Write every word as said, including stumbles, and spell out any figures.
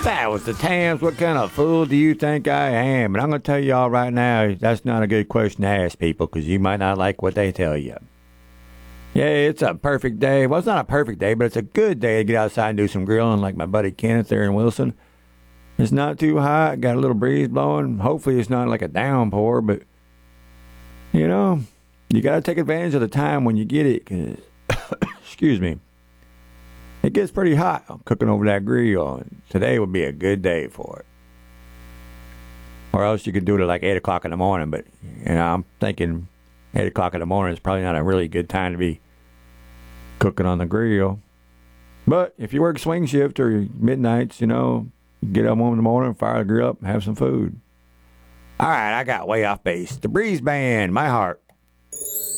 That was the Tams. What kind of fool do you think I am? And I'm going to tell y'all right now, that's not a good question to ask people because you might not like what they tell you. Yeah, it's a perfect day. Well, it's not a perfect day, but it's a good day to get outside and do some grilling like my buddy Kenneth there in Wilson. It's not too hot. Got a little breeze blowing. Hopefully it's not like a downpour, but, you know, you got to take advantage of the time when you get it because, excuse me, it gets pretty hot. I'm cooking over that grill, and today would be a good day for it. Or else you could do it at like eight o'clock in the morning, but, you know, I'm thinking eight o'clock in the morning is probably not a really good time to be cooking on the grill. But if you work swing shift or midnights, you know, get up one in the morning, fire the grill up, and have some food. All right, I got way off base. The Breeze Band, My Heart.